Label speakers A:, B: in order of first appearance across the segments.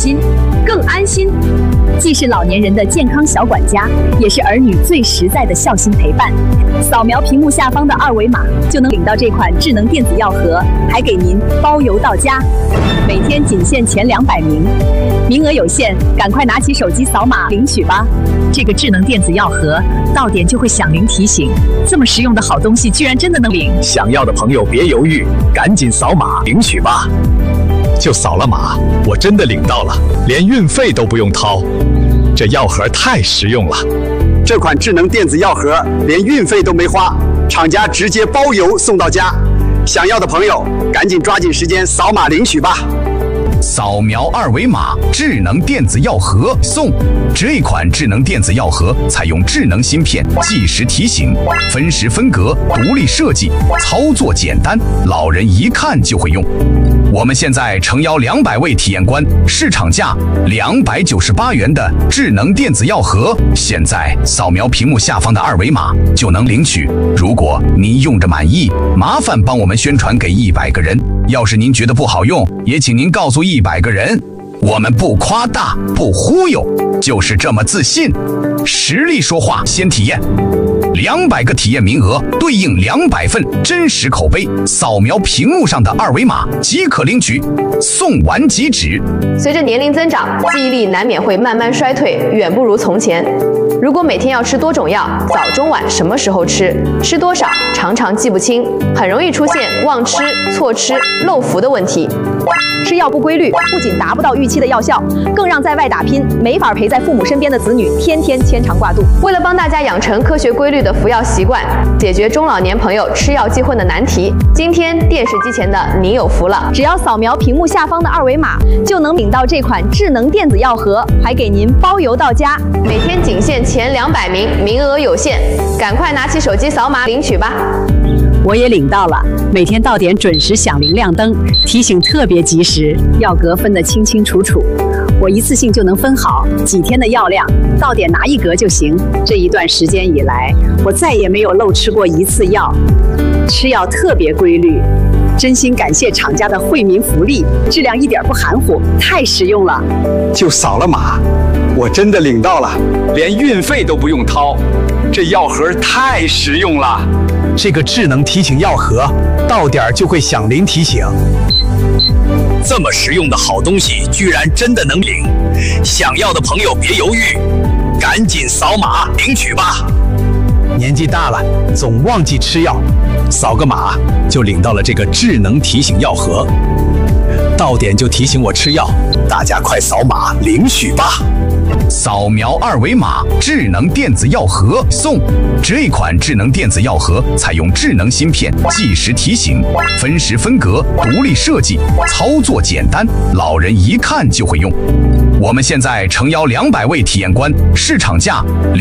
A: 心，更安心。既是老年人的健康小管家，也是儿女最实在的孝心陪伴。扫描屏幕下方的二维码，就能领到这款智能电子药盒，还给您包邮到家。每天仅限前200名，名额有限，赶快拿起手机扫码领取吧。这个智能电子药盒到点就会响铃提醒，这么实用的好东西居然真的能领！
B: 想要的朋友别犹豫，赶紧扫码领取吧。就扫了码，我真的领到了，连运费都不用掏，这药盒太实用了。
C: 这款智能电子药盒连运费都没花，厂家直接包邮送到家。想要的朋友赶紧抓紧时间扫码领取吧。
D: 扫描二维码，智能电子药盒送。这款智能电子药盒采用智能芯片，计时提醒，分时分隔，独立设计，操作简单，老人一看就会用。我们现在诚邀200位体验官，市场价298元的智能电子药盒，现在扫描屏幕下方的二维码就能领取。如果您用着满意，麻烦帮我们宣传给100个人。要是您觉得不好用，也请您告诉100个人。我们不夸大，不忽悠，就是这么自信。实力说话，先体验。200个体验名额对应200份真实口碑，扫描屏幕上的二维码即可领取，送完即止。
E: 随着年龄增长，记忆力难免会慢慢衰退，远不如从前。如果每天要吃多种药，早中晚什么时候吃，吃多少，常常记不清，很容易出现忘吃、错吃、漏服的问题。
A: 吃药不规律，不仅达不到预期的药效，更让在外打拼、没法陪在父母身边的子女天天牵肠挂肚。
E: 为了帮大家养成科学规律的服药习惯，解决中老年朋友吃药记混的难题，今天电视机前的你有福了！
A: 只要扫描屏幕下方的二维码，就能领到这款智能电子药盒，还给您包邮到家。
E: 每天仅限前200名，名额有限，赶快拿起手机扫码领取吧！
F: 我也领到了，每天到点准时响铃亮灯，提醒特别及时，药格分得清清楚楚，我一次性就能分好几天的药量，到点拿1格就行。这一段时间以来，我再也没有漏吃过1次药，吃药特别规律。真心感谢厂家的惠民福利，质量一点不含糊，太实用了。
C: 就扫了码，我真的领到了，连运费都不用掏，这药盒太实用了。
B: 这个智能提醒药盒到点就会响铃提醒，
D: 这么实用的好东西居然真的能领！想要的朋友别犹豫，赶紧扫码领取吧。
B: 年纪大了总忘记吃药，扫个码就领到了这个智能提醒药盒，到点就提醒我吃药，大家快扫码领取吧。
D: 扫描二维码，智能电子药盒送。这款智能电子药盒采用智能芯片，计时提醒，分时分隔，独立设计，操作简单，老人一看就会用。我们现在诚邀200位体验官，市场价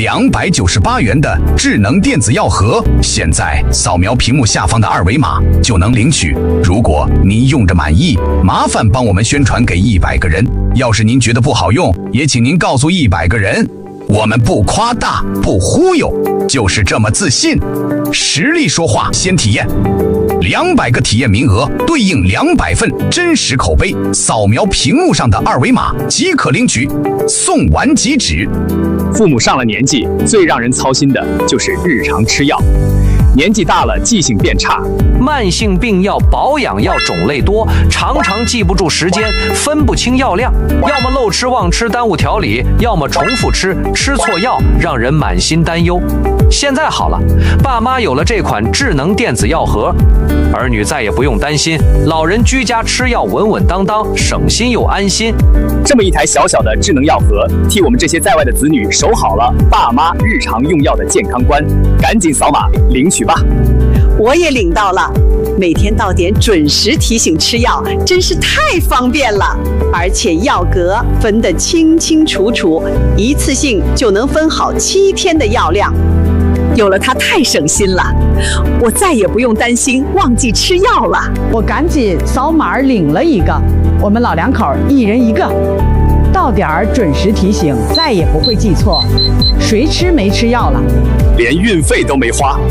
D: 298元的智能电子药盒，现在扫描屏幕下方的二维码就能领取。如果您用着满意，麻烦帮我们宣传给100个人。要是您觉得不好用，也请您告诉100个人。我们不夸大，不忽悠，就是这么自信。实力说话，先体验。200个体验名额对应200份真实口碑，扫描屏幕上的二维码即可领取，送完即止。
B: 父母上了年纪，最让人操心的就是日常吃药。年纪大了，记性变差，
G: 慢性病药、保养药种类多，常常记不住时间，分不清药量，要么漏吃忘吃耽误调理，要么重复吃，吃错药，让人满心担忧。现在好了，爸妈有了这款智能电子药盒，儿女再也不用担心，老人居家吃药稳稳当当，省心又安心。
B: 这么一台小小的智能药盒，替我们这些在外的子女守好了爸妈日常用药的健康关，赶紧扫码领取吧。
F: 我也领到了，每天到点准时提醒吃药，真是太方便了。而且药格分得清清楚楚，一次性就能分好7天的药量。有了它太省心了，我再也不用担心忘记吃药了。
H: 我赶紧扫码领了一个，我们老两口1人1个，到点儿准时提醒，再也不会记错谁吃没吃药了，
C: 连运费都没花，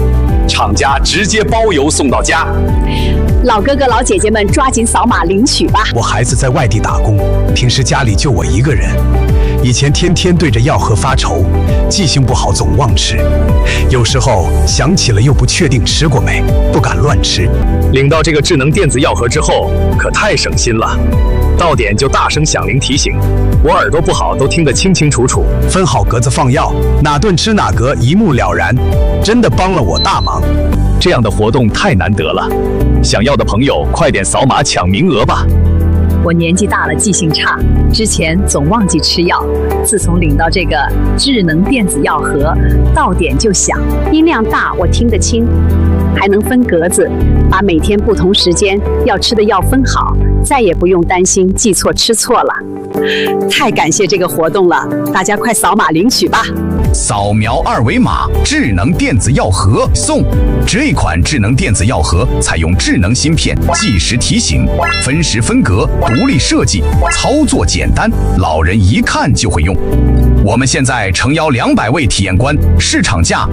C: 厂家直接包邮送到家。
A: 老哥哥、老姐姐们，抓紧扫码领取吧！
B: 我孩子在外地打工，平时家里就我一个人。以前天天对着药盒发愁，记性不好，总忘吃。有时候想起了又不确定吃过没，不敢乱吃。
C: 领到这个智能电子药盒之后，可太省心了。到点就大声响铃提醒，我耳朵不好都听得清清楚楚。
B: 分好格子放药，哪顿吃哪格，一目了然，真的帮了我大忙。
C: 这样的活动太难得了，想要的朋友快点扫码抢名额吧。
A: 我年纪大了，记性差，之前总忘记吃药。自从领到这个智能电子药盒，到点就响，音量大，我听得清，还能分格子，把每天不同时间要吃的药分好，再也不用担心记错吃错了。太感谢这个活动了，大家快扫码领取吧！
D: 扫描二维码，智能电子药盒送。这款智能电子药盒采用智能芯片，计时提醒，分时分格，独立设计，操作简单，老人一看就会用。我们现在诚邀200位体验官，市场价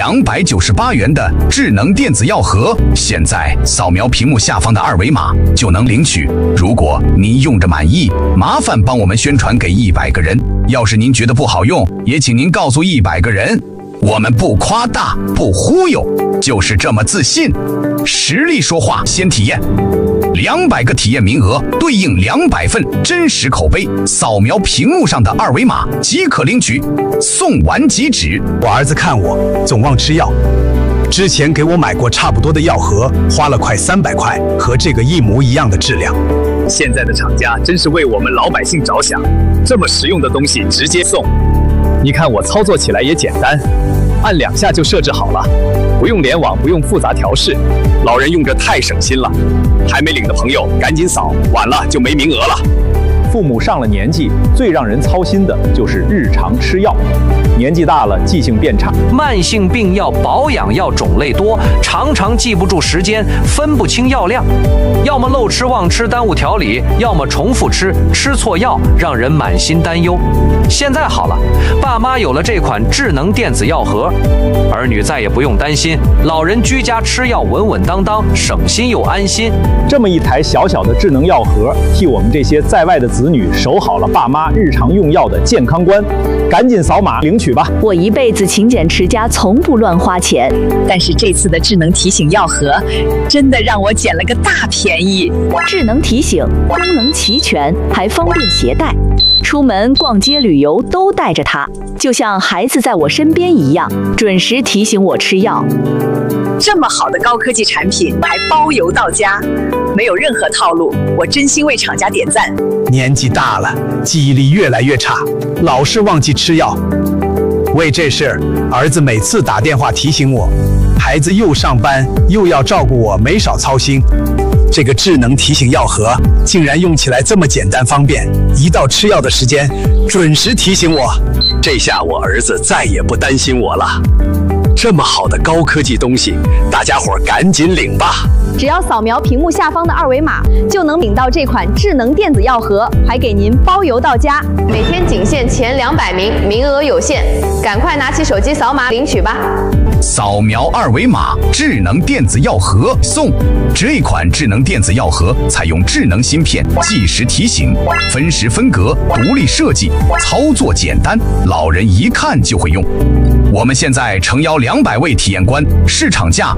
D: 298元的智能电子药盒，现在扫描屏幕下方的二维码就能领取。如果您用着满意，麻烦帮我们宣传给100个人。要是您觉得不好用，也请您告诉100个人。我们不夸大，不忽悠，就是这么自信。实力说话，先体验。200个体验名额对应200份真实口碑，扫描屏幕上的二维码即可领取，送完即止。
B: 我儿子看我总忘吃药，之前给我买过差不多的药盒，花了快300块，和这个一模一样的质量。
C: 现在的厂家真是为我们老百姓着想，这么实用的东西直接送。你看我操作起来也简单，按2下就设置好了，不用联网，不用复杂调试，老人用着太省心了。还没领的朋友赶紧扫，晚了就没名额了。
I: 父母上了年纪，最让人操心的就是日常吃药。年纪大了，记性变差，
G: 慢性病药、保养药种类多，常常记不住时间，分不清药量，要么漏吃忘吃耽误调理，要么重复吃，吃错药，让人满心担忧。现在好了，爸妈有了这款智能电子药盒，儿女再也不用担心，老人居家吃药稳稳当当，省心又安心。
I: 这么一台小小的智能药盒，替我们这些在外的子女守好了爸妈日常用药的健康关。赶紧扫码领取吧！
J: 我一辈子勤俭持家，从不乱花钱，
A: 但是这次的智能提醒药盒真的让我捡了个大便宜。
J: 智能提醒功能齐全，还方便携带，出门逛街旅游都带着它，就像孩子在我身边一样，准时提醒我吃药。
A: 这么好的高科技产品还包邮到家，没有任何套路，我真心为厂家点赞。
B: 年纪大了，记忆力越来越差，老是忘记吃药。为这事，儿子每次打电话提醒我，孩子又上班又要照顾我，没少操心。这个智能提醒药盒竟然用起来这么简单方便，一到吃药的时间，准时提醒我。
C: 这下我儿子再也不担心我了。这么好的高科技东西，大家伙赶紧领吧！
E: 只要扫描屏幕下方的二维码，就能领到这款智能电子药盒，还给您包邮到家。每天仅限前200名，名额有限，赶快拿起手机扫码领取吧！
D: 扫描二维码，智能电子药盒送。这款智能电子药盒采用智能芯片，计时提醒，分时分格，独立设计，操作简单，老人一看就会用。我们现在诚邀200位体验官，市场价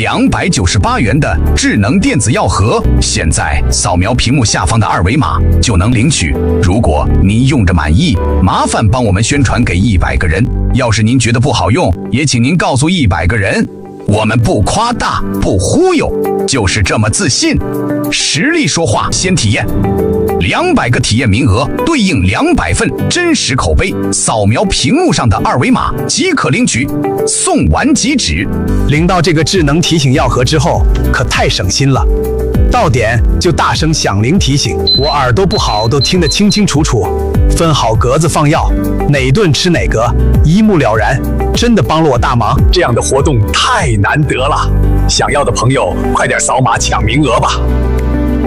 D: 298元的智能电子药盒，现在扫描屏幕下方的二维码就能领取。如果您用着满意，麻烦帮我们宣传给100个人。要是您觉得不好用，也请您告诉100个人。我们不夸大，不忽悠，就是这么自信。实力说话，先体验。200个体验名额对应200份真实口碑，扫描屏幕上的二维码即可领取，送完即止。
B: 领到这个智能提醒药盒之后，可太省心了。到点就大声响铃提醒，我耳朵不好都听得清清楚楚。分好格子放药，哪顿吃哪格，一目了然，真的帮了我大忙。
C: 这样的活动太难得了，想要的朋友快点扫码抢名额吧！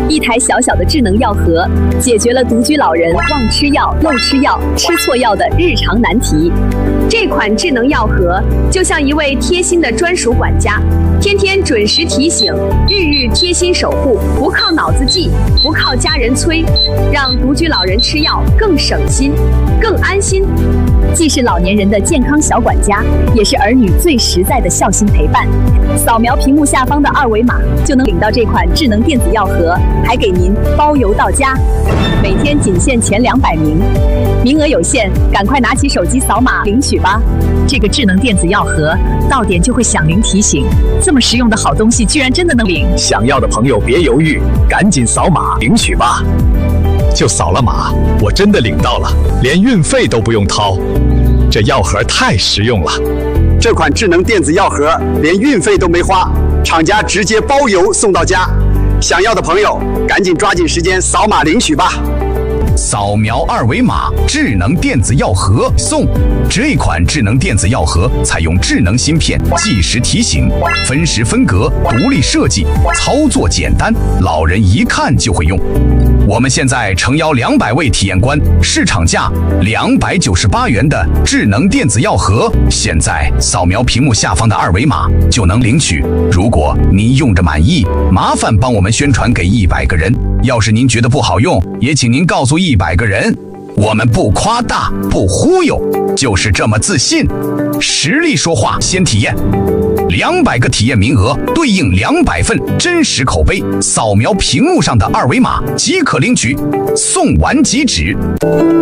A: 一台小小的智能药盒，解决了独居老人忘吃药、漏吃药、吃错药的日常难题。这款智能药盒就像一位贴心的专属管家，天天准时提醒，日日贴心守护，不靠脑子记，不靠家人催，让独居老人吃药更省心、更安心。既是老年人的健康小管家，也是儿女最实在的孝心陪伴。扫描屏幕下方的二维码，就能领到这款智能电子药盒，还给您包邮到家。每天仅限前200名，名额有限，赶快拿起手机扫码领取吧。这个智能电子药盒到点就会响铃提醒，这么实用的好东西居然真的能领！
C: 想要的朋友别犹豫，赶紧扫码领取吧。
B: 就扫了码，我真的领到了，连运费都不用掏，这药盒太实用了。
K: 这款智能电子药盒连运费都没花，厂家直接包邮送到家。想要的朋友赶紧抓紧时间扫码领取吧。
D: 扫描二维码，智能电子药盒送。这款智能电子药盒采用智能芯片，计时提醒，分时分隔，独立设计，操作简单，老人一看就会用。我们现在诚邀200位体验官，市场价298元的智能电子药盒，现在扫描屏幕下方的二维码就能领取。如果您用着满意，麻烦帮我们宣传给100个人。要是您觉得不好用，也请您告诉100个人。我们不夸大，不忽悠，就是这么自信。实力说话，先体验。200个体验名额对应200份真实口碑，扫描屏幕上的二维码即可领取，送完即止。